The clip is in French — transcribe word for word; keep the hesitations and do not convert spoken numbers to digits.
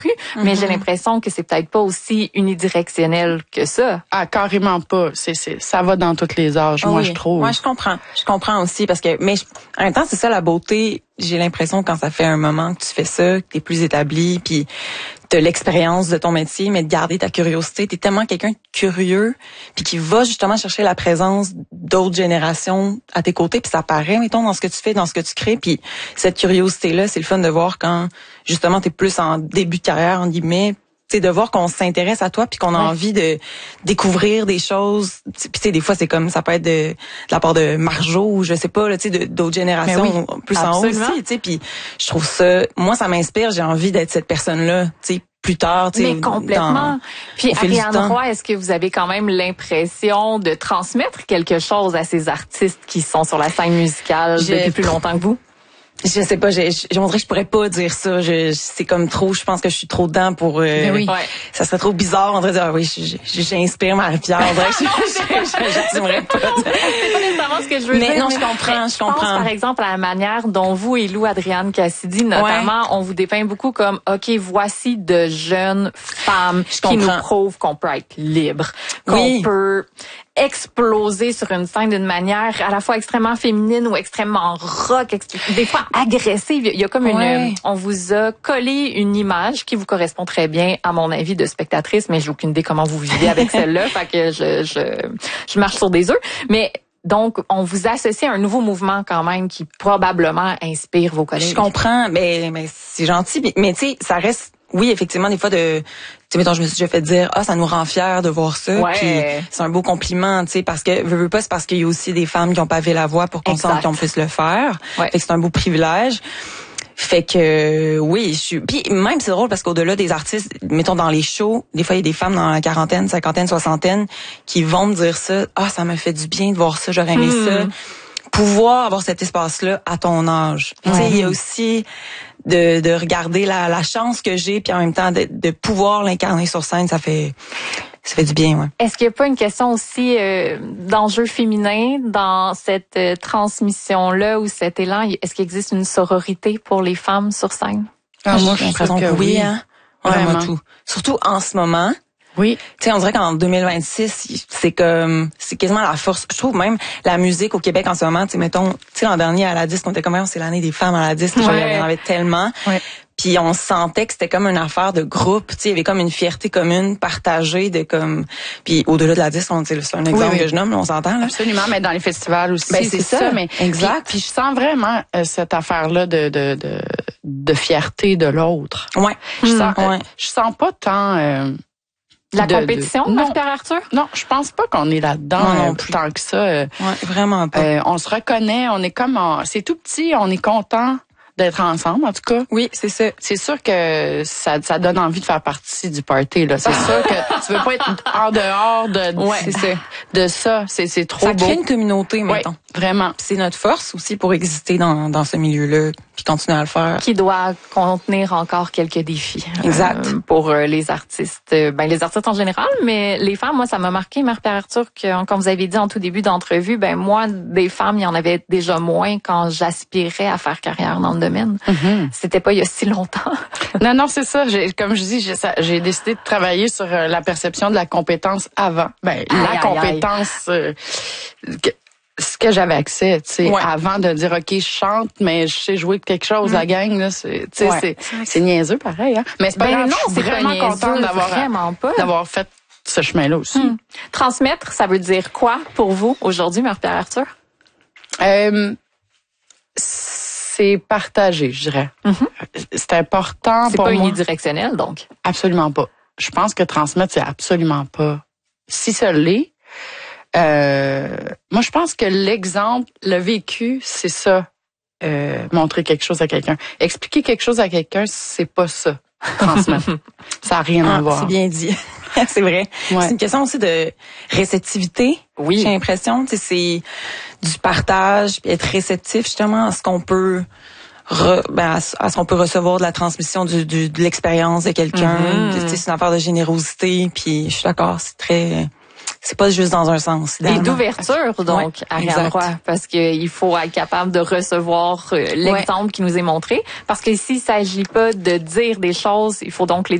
mm-hmm. mais j'ai l'impression que c'est peut-être pas aussi unidirectionnel que ça. Ah, carrément pas. C'est, c'est, ça va dans tous les âges, oui. moi, je trouve. Moi, je comprends. Je comprends aussi parce que, mais je, en même temps, c'est ça la beauté. J'ai l'impression quand ça fait un moment que tu fais ça, que t'es plus établi, puis t'as l'expérience de ton métier, mais de garder ta curiosité. T'es tellement quelqu'un de curieux, puis qui va justement chercher la présence d'autres générations à tes côtés, puis ça paraît, mettons, dans ce que tu fais, dans ce que tu crées, puis cette curiosité-là, c'est le fun de voir quand, justement, t'es plus en début de carrière, en guillemets, tu sais, de voir qu'on s'intéresse à toi puis qu'on a ouais. envie de découvrir des choses. Puis tu sais, des fois c'est comme ça peut être de, de la part de Marjo ou je sais pas là, tu sais, d'autres générations oui, plus absolument. En haut aussi. Tu sais, puis je trouve ça, moi ça m'inspire. J'ai envie d'être cette personne-là. Tu sais. Plus tard, tu sais. Mais complètement. Dans, puis Ariane Roy, est-ce que vous avez quand même l'impression de transmettre quelque chose à ces artistes qui sont sur la scène musicale j'ai... depuis plus longtemps que vous? Je sais pas, j'ai, je, je, je pourrais pas dire ça. Je, c'est comme trop, je pense que je suis trop dedans pour... Euh, oui. ouais. Ça serait trop bizarre, on dirait dire, ah oui, j'inspire Marie-Pierre. On dirait que j'assumerais pas. C'est pas nécessairement ce que je veux mais dire. Non, mais je comprends, je, je comprends. pense, par exemple, à la manière dont vous et Lou Adrienne Cassidy, notamment, ouais. on vous dépeint beaucoup comme, OK, voici de jeunes femmes je qui comprends. Nous prouvent qu'on peut être libre, qu'on oui. peut... exploser sur une scène d'une manière à la fois extrêmement féminine ou extrêmement rock, des fois agressive. Il y a comme une, ouais. on vous a collé une image qui vous correspond très bien, à mon avis, de spectatrice, mais j'ai aucune idée comment vous vivez avec celle-là, fait que je, je, je marche sur des œufs. Mais donc, on vous associe à un nouveau mouvement quand même qui probablement inspire vos collègues. Je comprends, mais, mais c'est gentil, mais, mais tu sais, ça reste. Oui, effectivement, des fois, de, tu sais, mettons, je me suis déjà fait dire, ah, ça nous rend fiers de voir ça. Ouais. Puis c'est un beau compliment, tu sais, parce que, veux, veux pas, c'est parce qu'il y a aussi des femmes qui ont pavé la voie pour qu'on sente qu'on puisse le faire. Ouais. Fait que c'est un beau privilège. Fait que, oui, je suis, puis même c'est drôle parce qu'au-delà des artistes, mettons dans les shows, des fois il y a des femmes dans la quarantaine, cinquantaine, soixantaine qui vont me dire ça, ah, ça me fait du bien de voir ça, j'aurais aimé hmm. ça. Pouvoir avoir cet espace-là à ton âge. Ouais. Tu sais, il y a aussi de, de regarder la, la chance que j'ai, puis en même temps de, de pouvoir l'incarner sur scène, ça fait ça fait du bien, ouais. Est-ce qu'il n'y a pas une question aussi euh, d'enjeu féminin dans cette euh, transmission-là ou cet élan? Est-ce qu'il existe une sororité pour les femmes sur scène? Ah, moi, j'ai l'impression que oui, hein. Vraiment tout. Surtout en ce moment. Oui. Tu sais, on dirait qu'en deux mille vingt-six, c'est comme, c'est quasiment la force. Je trouve même la musique au Québec en ce moment, tu sais, mettons, tu sais, l'an dernier à la disque, on était comme, c'est l'année des femmes à la disque, ouais. J'en avais tellement. Ouais. Puis on sentait que c'était comme une affaire de groupe, tu sais, il y avait comme une fierté commune, partagée de comme, puis au-delà de la disque, on, c'est un exemple oui, oui. que je nomme, on s'entend là. Absolument, mais dans les festivals aussi, ben, c'est, c'est ça. ça. Mais exact. Puis, puis je sens vraiment euh, cette affaire-là de de de de fierté de l'autre. Ouais. Je sens, mmh. ouais. je sens pas tant. Euh, La de, compétition, de... Marie-Pierre Arthur? Non, je pense pas qu'on est là-dedans non, non, plus tant que ça. Euh, ouais, vraiment pas. Euh, on se reconnaît, on est comme, en... c'est tout petit, on est content d'être ensemble, en tout cas. Oui, c'est ça. C'est sûr que ça, ça donne envie de faire partie du party, là. C'est sûr que tu veux pas être en dehors de, ouais, c'est ça. de ça. C'est, c'est trop ça beau. crée une communauté, mettons. Ouais, vraiment. C'est notre force aussi pour exister dans, dans ce milieu-là, puis continuer à le faire. Qui doit contenir encore quelques défis. Exact. Euh, pour euh, les artistes, ben les artistes en général, mais les femmes, moi, ça m'a marqué, Marie-Pierre Arthur, que, comme vous avez dit en tout début d'entrevue, ben moi, des femmes, il y en avait déjà moins quand j'aspirais à faire carrière dans le domaine. Mm-hmm. C'était pas il y a si longtemps. non, non, c'est ça. J'ai, comme je dis, j'ai, ça, j'ai décidé de travailler sur euh, la perception de la compétence avant. Ben, aïe, la aïe, compétence, aïe. Euh, que, ce que j'avais accès, tu sais, ouais. avant de dire, OK, je chante, mais je sais jouer quelque chose, mm. la gang, là, c'est, tu sais, ouais. c'est, c'est niaiseux, pareil, hein. Mais c'est pas ben grave, non, je suis c'est vraiment niaiseux, contente d'avoir, vraiment pas. d'avoir fait ce chemin-là aussi. Mm. Transmettre, ça veut dire quoi pour vous aujourd'hui, Marie-Pierre Arthur? Euh, c'est partagé, je dirais. Mm-hmm. C'est important c'est pour moi. C'est pas unidirectionnel, donc? Absolument pas. Je pense que transmettre, c'est absolument pas. Si ça l'est, euh, moi, je pense que l'exemple, le vécu, c'est ça. Euh, montrer quelque chose à quelqu'un. Expliquer quelque chose à quelqu'un, c'est pas ça. Transmettre. Ça n'a rien ah, à voir. C'est bien dit. C'est vrai. Ouais. C'est une question aussi de réceptivité. Oui. J'ai l'impression, tu sais, c'est du partage, puis être réceptif justement à ce qu'on peut re, ben, à, à ce qu'on peut recevoir de la transmission du, du de l'expérience de quelqu'un. Mm-hmm. C'est une affaire de générosité, puis je suis d'accord, c'est très c'est pas juste dans un sens. Et d'ouverture, donc, ouais, Ariane Roy, parce qu'il faut être capable de recevoir l'exemple ouais. qui nous est montré. Parce que s'il s'agit pas de dire des choses, il faut donc les